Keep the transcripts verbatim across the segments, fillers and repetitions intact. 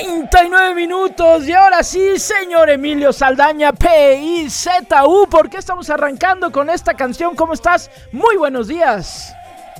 treinta y nueve minutos y ahora sí, señor Emilio Saldaña, P I Z U, ¿por qué estamos arrancando con esta canción? ¿Cómo estás? Muy buenos días.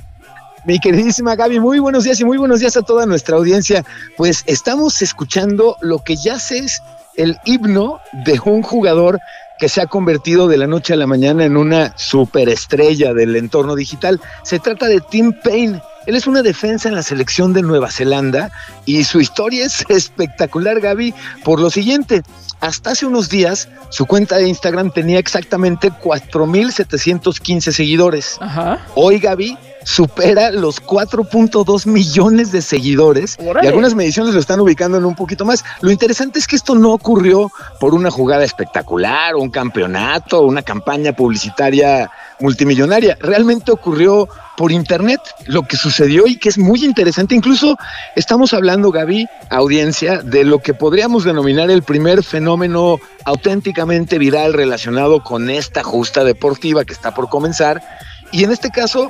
Mi queridísima Gaby, muy buenos días y muy buenos días a toda nuestra audiencia. Pues estamos escuchando lo que ya es el himno de un jugador que se ha convertido de la noche a la mañana en una superestrella del entorno digital. Se trata de Tim Paine. Él es una defensa en la selección de Nueva Zelanda y su historia es espectacular, Gaby, por lo siguiente. Hasta hace unos días, su cuenta de Instagram tenía exactamente cuatro mil setecientos quince seguidores. Ajá. Hoy, Gaby, supera los cuatro punto dos millones de seguidores. ¡Órale! Y algunas mediciones lo están ubicando en un poquito más. Lo interesante es que esto no ocurrió por una jugada espectacular, un campeonato, una campaña publicitaria multimillonaria. Realmente ocurrió por internet, lo que sucedió y que es muy interesante. Incluso estamos hablando, Gaby, audiencia, de lo que podríamos denominar el primer fenómeno auténticamente viral relacionado con esta justa deportiva que está por comenzar. Y en este caso,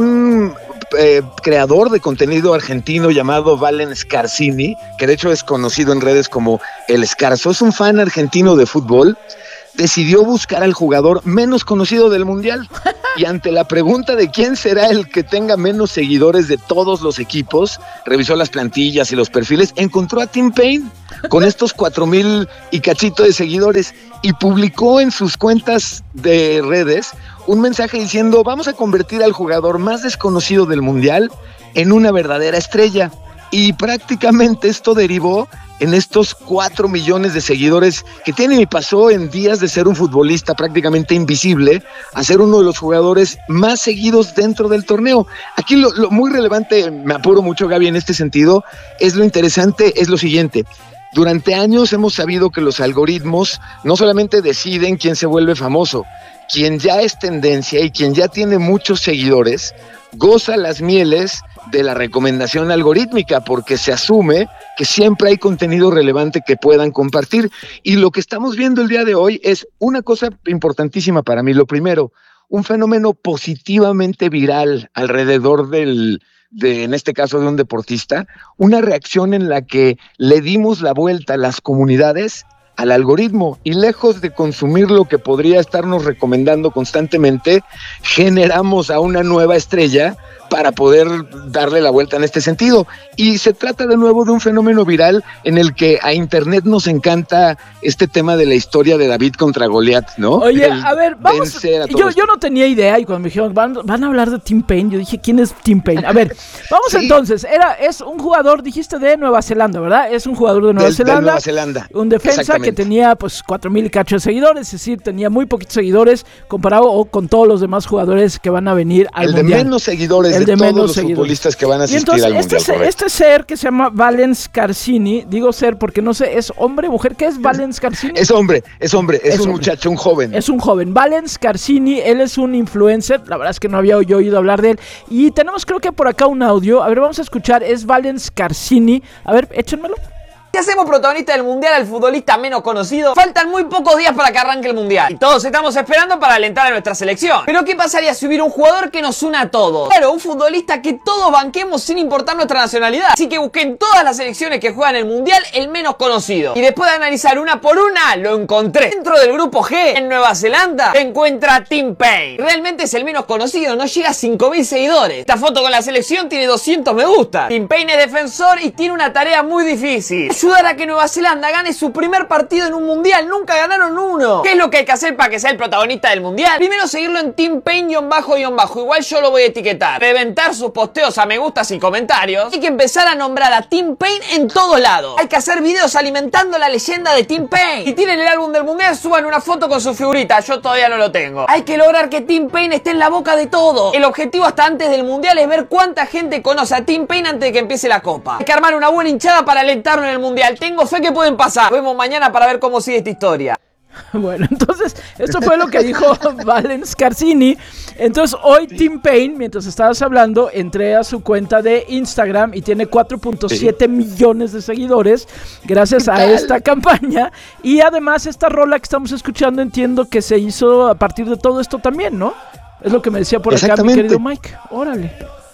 un eh, creador de contenido argentino llamado Valen Scarsini, que de hecho es conocido en redes como El Escarzo, es un fan argentino de fútbol, decidió buscar al jugador menos conocido del mundial y ante la pregunta de quién será el que tenga menos seguidores de todos los equipos, revisó las plantillas y los perfiles, encontró a Tim Paine con estos cuatro mil y cachito de seguidores y publicó en sus cuentas de redes un mensaje diciendo: vamos a convertir al jugador más desconocido del mundial en una verdadera estrella. Y prácticamente esto derivó en estos cuatro millones de seguidores que tiene y pasó en días de ser un futbolista prácticamente invisible a ser uno de los jugadores más seguidos dentro del torneo. Aquí lo, lo muy relevante, me apuro mucho, Gaby, en este sentido, es lo interesante, es lo siguiente. Durante años hemos sabido que los algoritmos no solamente deciden quién se vuelve famoso, quien ya es tendencia y quien ya tiene muchos seguidores, goza las mieles de la recomendación algorítmica porque se asume que siempre hay contenido relevante que puedan compartir. Y lo que estamos viendo el día de hoy es una cosa importantísima para mí. Lo primero, un fenómeno positivamente viral alrededor del, de, en este caso de un deportista, una reacción en la que le dimos la vuelta a las comunidades al algoritmo y lejos de consumir lo que podría estarnos recomendando constantemente, generamos a una nueva estrella para poder darle la vuelta en este sentido. Y se trata de nuevo de un fenómeno viral en el que a internet nos encanta este tema de la historia de David contra Goliat, ¿no? Oye, el a ver, vamos, a yo, yo no tenía idea y cuando me dijeron, van, van a hablar de Tim Paine, yo dije, ¿quién es Tim Paine? A ver, vamos sí. entonces, era, es un jugador, dijiste, de Nueva Zelanda, ¿verdad? Es un jugador de Nueva, de, Zelanda, de Nueva Zelanda, un defensa que tenía pues cuatro mil y cacho de seguidores, es decir, tenía muy poquitos seguidores comparado o con todos los demás jugadores que van a venir al el mundial. El de menos seguidores. El de, de todos los seguidores. Futbolistas que van a asistir entonces, al mundial. Este, este ser que se llama Valen Scarsini, digo ser porque no sé, ¿es hombre, mujer? ¿Qué es Valen Scarsini? Es hombre, es hombre, es, es un hombre. muchacho, un joven. Es un joven. Valen Scarsini, él es un influencer, la verdad es que no había yo oído hablar de él. Y tenemos creo que por acá un audio, a ver, vamos a escuchar, es Valen Scarsini, a ver, échenmelo. Si hacemos protagonista del mundial al futbolista menos conocido, faltan muy pocos días para que arranque el mundial y todos estamos esperando para alentar a nuestra selección. Pero ¿qué pasaría si hubiera un jugador que nos una a todos? Claro, un futbolista que todos banquemos sin importar nuestra nacionalidad. Así que busqué en todas las selecciones que juegan el mundial el menos conocido. Y después de analizar una por una, lo encontré. Dentro del grupo G, en Nueva Zelanda, se encuentra Tim Paine. Realmente es el menos conocido, no llega a cinco mil seguidores. Esta foto con la selección tiene doscientos me gusta. Tim Paine es defensor y tiene una tarea muy difícil: ayudar a que Nueva Zelanda gane su primer partido en un mundial. Nunca ganaron uno. ¿Qué es lo que hay que hacer para que sea el protagonista del mundial? Primero seguirlo en Tim Paine-bajo. Igual yo lo voy a etiquetar. Reventar sus posteos a me gustas y comentarios. Hay que empezar a nombrar a Tim Paine en todos lados. Hay que hacer videos alimentando la leyenda de Tim Paine. Y tienen el álbum del mundial, suban una foto con su figurita. Yo todavía no lo tengo. Hay que lograr que Tim Paine esté en la boca de todo. El objetivo hasta antes del mundial es ver cuánta gente conoce a Tim Paine antes de que empiece la copa. Hay que armar una buena hinchada para alentarlo en el mundial. Tengo fe que pueden pasar. Nos vemos mañana para ver cómo sigue esta historia. Bueno, entonces, esto fue lo que dijo Valen Scarsini. Entonces, hoy Tim Paine, mientras estabas hablando, entré a su cuenta de Instagram y tiene cuatro punto siete sí. millones de seguidores gracias a esta campaña. Y además, esta rola que estamos escuchando, entiendo que se hizo a partir de todo esto también, ¿no? Es lo que me decía por acá mi querido Mike. Órale.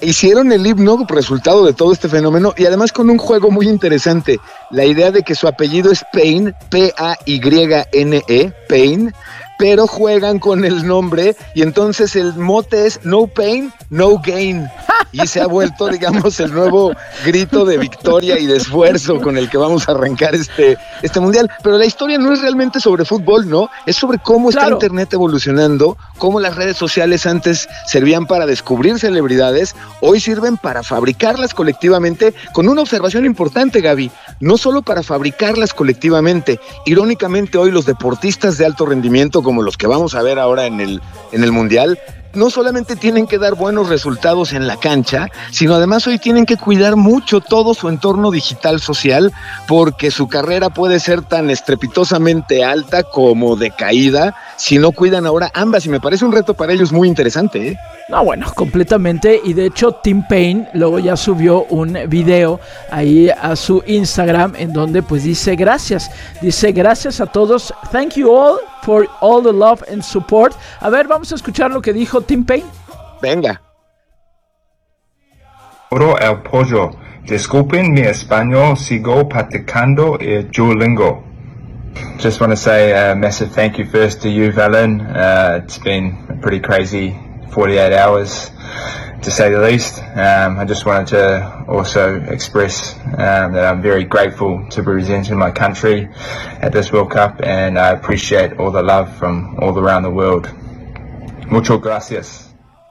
hicieron el himno resultado de todo este fenómeno y además con un juego muy interesante, la idea de que su apellido es Payne, P A Y N E, Payne, pero juegan con el nombre y entonces el mote es No Pain, No Gain. Y se ha vuelto, digamos, el nuevo grito de victoria y de esfuerzo con el que vamos a arrancar este, este mundial. Pero la historia no es realmente sobre fútbol, ¿no? Es sobre cómo está Claro. Internet evolucionando, cómo las redes sociales antes servían para descubrir celebridades, hoy sirven para fabricarlas colectivamente, con una observación importante, Gaby, no solo para fabricarlas colectivamente. Irónicamente, hoy los deportistas de alto rendimiento, como los que vamos a ver ahora en el, en el mundial, no solamente tienen que dar buenos resultados en la cancha, sino además hoy tienen que cuidar mucho todo su entorno digital social, porque su carrera puede ser tan estrepitosamente alta como decaída si no cuidan ahora ambas, y me parece un reto para ellos muy interesante, ¿eh? No, bueno, completamente. Y de hecho Tim Payne luego ya subió un video ahí a su Instagram en donde pues dice gracias. Dice gracias a todos. Thank you all for all the love and support. A ver, vamos a escuchar lo que dijo Tim Payne. Venga. Oro el pollo. Disculpen mi español, sigo practicando el Duolingo. Just want to say a massive thank you first to you, Valen. Uh, it's been a pretty crazy forty-eight hours, to say the least. Um, I just wanted to also express um, that I'm very grateful to be representing my country at this World Cup, and I appreciate all the love from all around the world. Muchas gracias.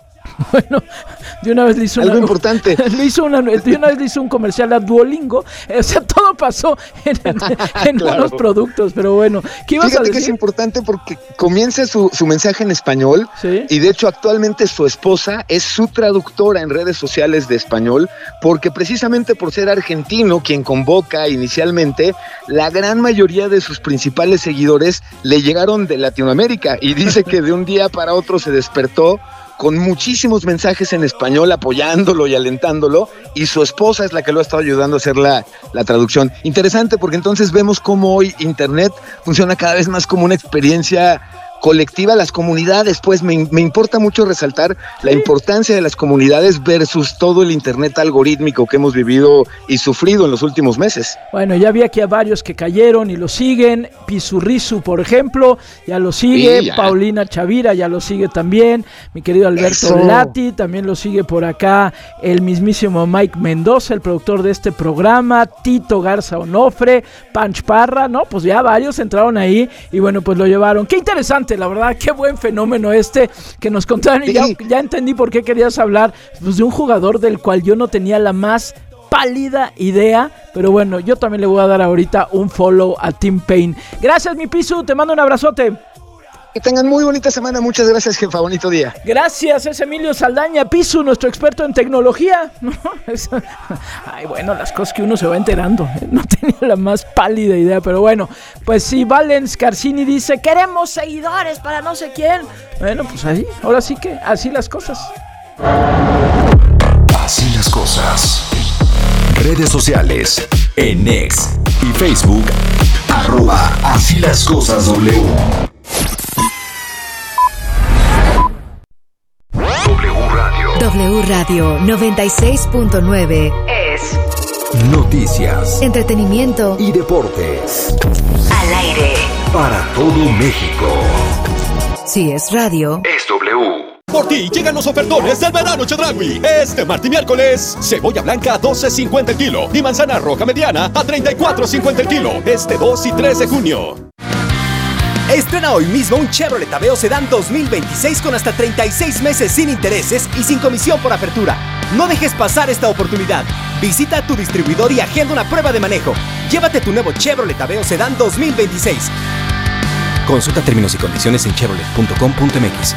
Bueno, de una vez le hizo Algo una, importante. le hizo una, de una vez le hizo un comercial a Duolingo. O sea, todo pasó en, en, en Claro. unos productos. Pero bueno, ¿qué ibas Fíjate a que es decir? importante porque comienza su, su mensaje en español, Sí. y de hecho actualmente su esposa es su traductora en redes sociales de español, porque precisamente por ser argentino quien convoca inicialmente, la gran mayoría de sus principales seguidores le llegaron de Latinoamérica, y dice que de un día para otro se despertó con muchísimos mensajes en español apoyándolo y alentándolo, y su esposa es la que lo ha estado ayudando a hacer la, la traducción. Interesante, porque entonces vemos cómo hoy Internet funciona cada vez más como una experiencia colectiva. Las comunidades, pues me, me importa mucho resaltar la importancia de las comunidades versus todo el Internet algorítmico que hemos vivido y sufrido en los últimos meses. Bueno, ya vi aquí a varios que cayeron y lo siguen. Pisurrizu, por ejemplo, ya lo sigue. Sí, ya. Paulina Chavira ya lo sigue también. Mi querido Alberto Eso. Lati también lo sigue por acá. El mismísimo Mike Mendoza, el productor de este programa. Tito Garza Onofre, Panch Parra, ¿no? Pues ya varios entraron ahí y bueno, pues lo llevaron. Qué interesante, la verdad, qué buen fenómeno este que nos contaron. Y ya, Sí. ya entendí por qué querías hablar pues, de un jugador del cual yo no tenía la más pálida idea, pero bueno, yo también le voy a dar ahorita un follow a Tim Payne. Gracias, mi Pisu, te mando un abrazote. Que tengan muy bonita semana. Muchas gracias, jefa. Bonito día. Gracias, es Emilio Saldaña, Pisu, nuestro experto en tecnología. ¿No? Es- Ay, bueno, las cosas que uno se va enterando. No tenía la más pálida idea, pero bueno. Pues sí, Valen Scarsini dice, queremos seguidores para no sé quién. Bueno, pues ahí, ahora sí que así las cosas. Así las cosas. Redes sociales. En X y Facebook. Arroba Así las cosas W. W Radio. W Radio noventa y seis punto nueve es Noticias entretenimiento y deportes. al aire. Para todo México. Si es radio, Es W. Por ti llegan los ofertones del verano Chedraui. Este martes y miércoles, cebolla blanca a doce cincuenta el kilo y manzana roja mediana a treinta y cuatro cincuenta el kilo. Este dos y tres de junio. Estrena hoy mismo un Chevrolet Aveo Sedán dos mil veintiséis con hasta treinta y seis meses sin intereses y sin comisión por apertura. No dejes pasar esta oportunidad. Visita a tu distribuidor y agenda una prueba de manejo. Llévate tu nuevo Chevrolet Aveo Sedán dos mil veintiséis. Consulta términos y condiciones en chevrolet punto com punto m x.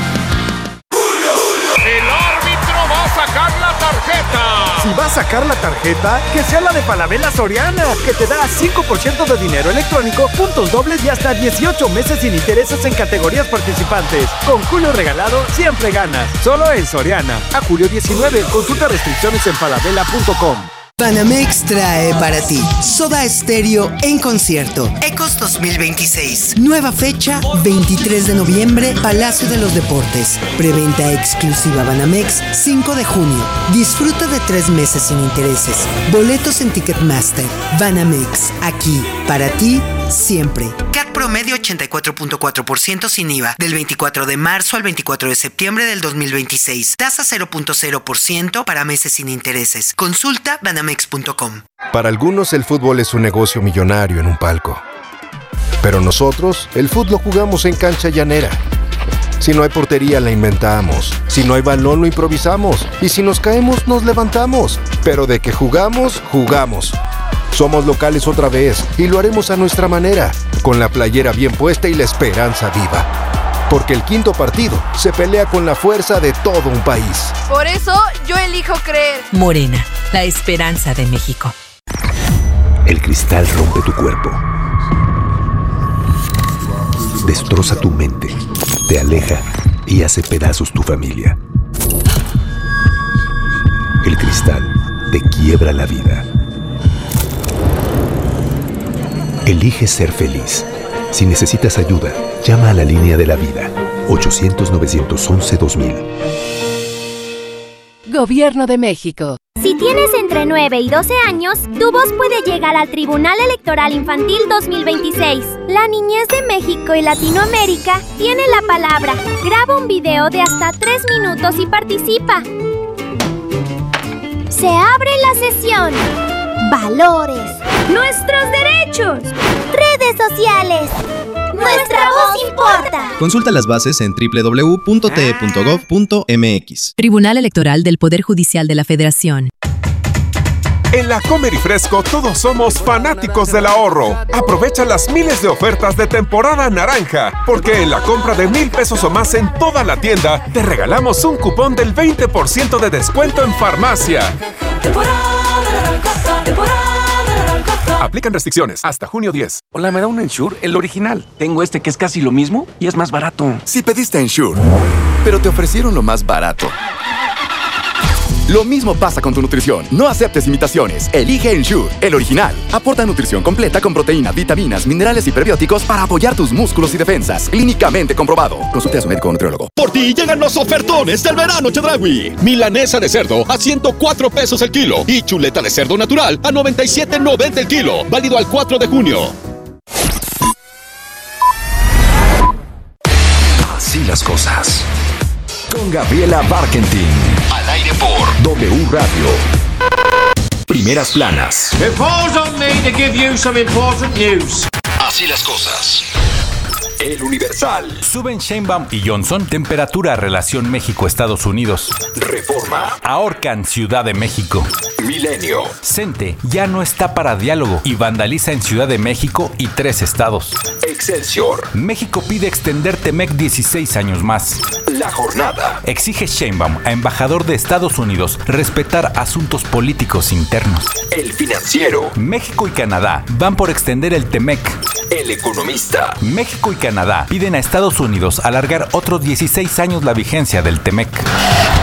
El árbitro va a sacar la tarjeta. Si va a sacar la tarjeta, que sea la de Falabella Soriana, que te da cinco por ciento de dinero electrónico, puntos dobles y hasta dieciocho meses sin intereses en categorías participantes. Con Julio regalado, siempre ganas. Solo en Soriana. A julio diecinueve. Consulta restricciones en falabella punto com. Banamex trae para ti Soda Stereo en concierto Ecos dos mil veintiséis. Nueva fecha, veintitrés de noviembre, Palacio de los Deportes. Preventa exclusiva Banamex, cinco de junio. Disfruta de tres meses sin intereses. Boletos en Ticketmaster. Banamex, aquí, para ti, siempre. C A T promedio ochenta y cuatro punto cuatro por ciento sin I V A. Del veinticuatro de marzo al veinticuatro de septiembre del dos mil veintiséis. Tasa cero punto cero por ciento para meses sin intereses. Consulta Banamex punto com. Para algunos el fútbol es un negocio millonario en un palco. Pero nosotros, el fútbol lo jugamos en cancha llanera. Si no hay portería, la inventamos. Si no hay balón, lo improvisamos. Y si nos caemos, nos levantamos. Pero de que jugamos, jugamos. Somos locales otra vez y lo haremos a nuestra manera, con la playera bien puesta y la esperanza viva. Porque el quinto partido se pelea con la fuerza de todo un país. Por eso yo elijo creer. Morena, la esperanza de México. El cristal rompe tu cuerpo. Destroza tu mente, te aleja y hace pedazos tu familia. El cristal te quiebra la vida. Elige ser feliz. Si necesitas ayuda, llama a la línea de la vida. ochocientos, novecientos once, dos mil. Gobierno de México. Si tienes entre nueve y doce años, tu voz puede llegar al Tribunal Electoral Infantil dos mil veintiséis. La niñez de México y Latinoamérica tiene la palabra. Graba un video de hasta tres minutos y participa. Se abre la sesión. Valores. Nuestros derechos. Redes sociales. Nuestra voz importa. Consulta las bases en doble u doble u doble u punto t e punto gov punto m x. Tribunal Electoral del Poder Judicial de la Federación. En la Comer y Fresco todos somos fanáticos del ahorro. Aprovecha las miles de ofertas de temporada naranja, porque en la compra de mil pesos o más en toda la tienda, te regalamos un cupón del veinte por ciento de descuento en farmacia. Aplican restricciones hasta junio diez. Hola, ¿me da un Ensure? El original. Tengo este que es casi lo mismo y es más barato. Si pediste Ensure, pero te ofrecieron lo más barato. Lo mismo pasa con tu nutrición. No aceptes imitaciones. Elige Ensure, el original. Aporta nutrición completa con proteínas, vitaminas, minerales y prebióticos para apoyar tus músculos y defensas. Clínicamente comprobado. Consulte a su médico o nutriólogo. Por ti llegan los ofertones del verano Chedraui. Milanesa de cerdo a ciento cuatro pesos el kilo y chuleta de cerdo natural a noventa y siete noventa el kilo. Válido al cuatro de junio. Así las cosas. Con Gabriela Barkentin. Al aire por W Radio. Primeras planas. It falls on me to give you some important news. Así las cosas. El Universal. Suben Sheinbaum y Johnson temperatura relación México-Estados Unidos. Reforma. Ahorcan Ciudad de México. Milenio. CENTE ya no está para diálogo y vandaliza en Ciudad de México y tres estados. Excelsior. México pide extender Temec dieciséis años más. La Jornada. Exige Sheinbaum a embajador de Estados Unidos respetar asuntos políticos internos. El Financiero. México y Canadá van por extender el Temec. El Economista. México y Canadá piden a Estados Unidos alargar otros dieciséis años la vigencia del Temec.